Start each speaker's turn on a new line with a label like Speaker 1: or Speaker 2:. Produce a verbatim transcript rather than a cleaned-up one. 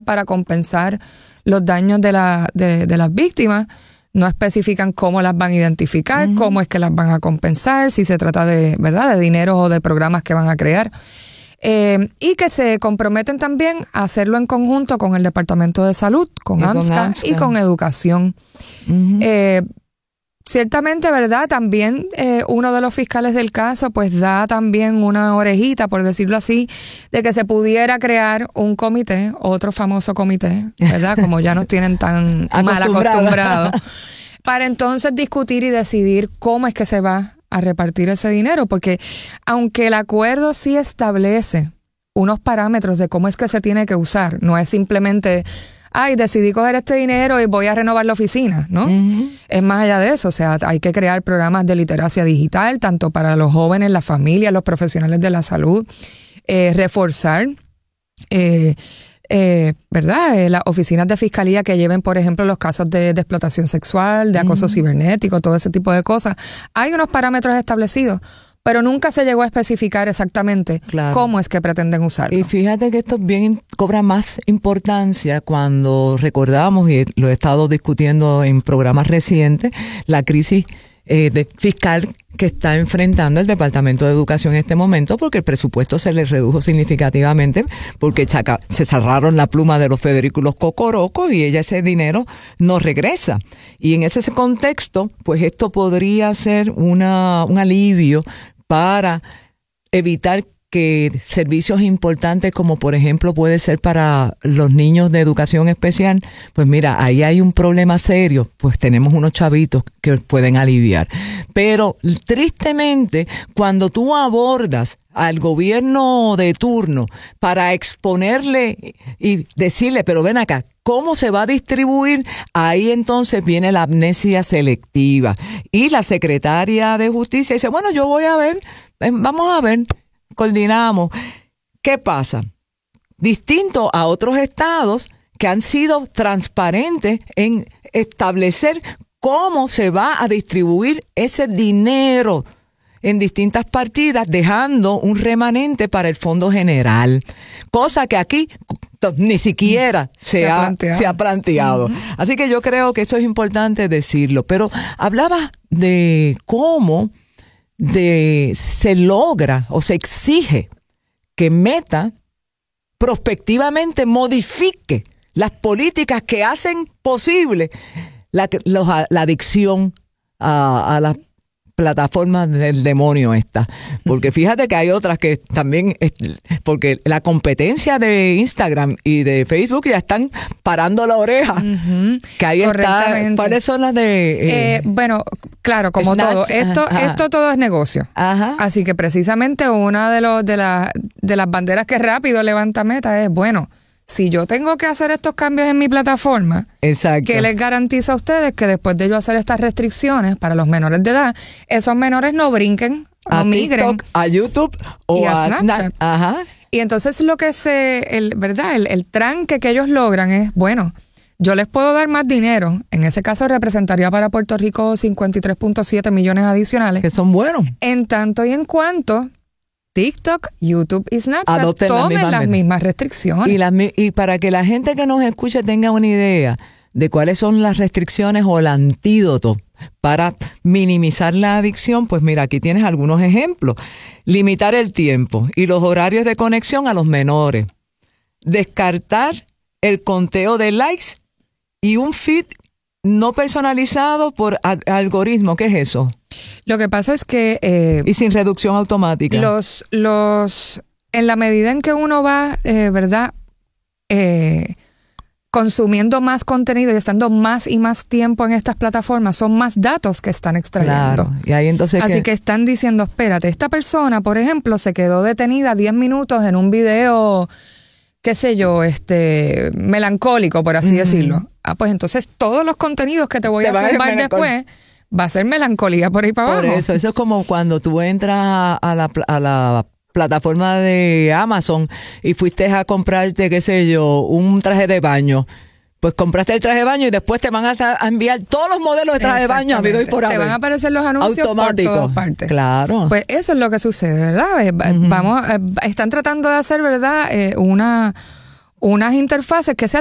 Speaker 1: para compensar los daños de, la, de, de las víctimas. No especifican cómo las van a identificar, uh-huh. cómo es que las van a compensar, si se trata de, ¿verdad?, de dinero o de programas que van a crear. Eh, y que se comprometen también a hacerlo en conjunto con el Departamento de Salud, con, AMSCA, AMSCA y con Educación. Uh-huh. Eh, ciertamente, ¿verdad? También eh, uno de los fiscales del caso pues da también una orejita, por decirlo así, de que se pudiera crear un comité, otro famoso comité, ¿verdad? Como ya nos tienen tan mal acostumbrados, para entonces discutir y decidir cómo es que se va a repartir ese dinero, porque aunque el acuerdo sí establece unos parámetros de cómo es que se tiene que usar, no es simplemente, ay, decidí coger este dinero y voy a renovar la oficina, ¿no? Uh-huh. Es más allá de eso, o sea, hay que crear programas de literacia digital, tanto para los jóvenes, las familias, los profesionales de la salud, eh, reforzar, eh, Eh, ¿verdad? Eh, las oficinas de fiscalía que lleven, por ejemplo, los casos de, de explotación sexual, de acoso uh-huh. cibernético, todo ese tipo de cosas. Hay unos parámetros establecidos, pero nunca se llegó a especificar exactamente claro. cómo es que pretenden usarlo.
Speaker 2: Y fíjate que esto bien cobra más importancia cuando recordamos, y lo he estado discutiendo en programas recientes, la crisis eh, de fiscal que está enfrentando el Departamento de Educación en este momento, porque el presupuesto se le redujo significativamente, porque chaca, se cerraron la pluma de los Federículos Cocorocos y ella ese dinero no regresa. Y en ese contexto, pues esto podría ser una un alivio para evitar que servicios importantes como por ejemplo puede ser para los niños de educación especial, pues mira, ahí hay un problema serio, pues tenemos unos chavitos que pueden aliviar. Pero tristemente, cuando tú abordas al gobierno de turno para exponerle y decirle, pero ven acá, ¿cómo se va a distribuir? Ahí entonces viene la amnesia selectiva. Y la secretaria de Justicia dice, bueno, yo voy a ver, vamos a ver, coordinamos. ¿Qué pasa? Distinto a otros estados que han sido transparentes en establecer cómo se va a distribuir ese dinero en distintas partidas, dejando un remanente para el fondo general, cosa que aquí ni siquiera se, se, ha, planteado. se ha planteado. Uh-huh. Así que yo creo que eso es importante decirlo. Pero hablaba de cómo de se logra o se exige que Meta prospectivamente modifique las políticas que hacen posible la, la, la adicción a, a las plataformas del demonio esta. Porque fíjate que hay otras que también, porque la competencia de Instagram y de Facebook ya están parando la oreja. Uh-huh. Que ahí está. ¿Cuáles son las de...?
Speaker 1: Eh, eh, bueno, claro, como Snatch, todo. Esto, esto todo es negocio. Ajá. Así que precisamente una de, los, de, la, de las banderas que rápido levanta Meta es, bueno, si yo tengo que hacer estos cambios en mi plataforma, exacto, ¿qué les garantiza a ustedes que después de yo hacer estas restricciones para los menores de edad, esos menores no brinquen, no
Speaker 2: a
Speaker 1: migren
Speaker 2: TikTok, a YouTube o
Speaker 1: a,
Speaker 2: a
Speaker 1: Snapchat?
Speaker 2: Ajá.
Speaker 1: Y entonces lo que se, el, ¿verdad? El, el tranque que ellos logran es, bueno, yo les puedo dar más dinero. En ese caso representaría para Puerto Rico cincuenta y tres punto siete millones adicionales.
Speaker 2: Que son buenos.
Speaker 1: En tanto y en cuanto TikTok, YouTube y Snapchat
Speaker 2: adopten
Speaker 1: tomen
Speaker 2: las mismas,
Speaker 1: las mismas restricciones.
Speaker 2: Y, la, y para que la gente que nos escuche tenga una idea de cuáles son las restricciones o el antídoto para minimizar la adicción, pues mira, aquí tienes algunos ejemplos. Limitar el tiempo y los horarios de conexión a los menores. Descartar el conteo de likes y un feed no personalizado por a- algoritmo. ¿Qué es eso?
Speaker 1: Lo que pasa es que... Eh,
Speaker 2: y sin reducción automática.
Speaker 1: Los, los, en la medida en que uno va, eh, ¿verdad? Eh, consumiendo más contenido y estando más y más tiempo en estas plataformas, son más datos que están extrayendo.
Speaker 2: Claro. Y ahí entonces
Speaker 1: Así
Speaker 2: ¿qué?
Speaker 1: que están diciendo, espérate, esta persona, por ejemplo, se quedó detenida diez minutos en un video, qué sé yo, este melancólico, por así mm. decirlo. Ah, pues entonces todos los contenidos que te voy te a sumar después va a ser melancolía por ahí para
Speaker 2: por
Speaker 1: abajo.
Speaker 2: Por eso, eso es como cuando tú entras a la, a la plataforma de Amazon y fuiste a comprarte, qué sé yo, un traje de baño. Pues compraste el traje de baño y después te van a, a enviar todos los modelos de traje de baño a video y por
Speaker 1: Te
Speaker 2: haber.
Speaker 1: van a aparecer los anuncios
Speaker 2: automático,
Speaker 1: por todas partes.
Speaker 2: Claro.
Speaker 1: Pues eso es lo que sucede, ¿verdad? Uh-huh. Vamos, están tratando de hacer, ¿verdad? Eh, una, unas interfaces que sean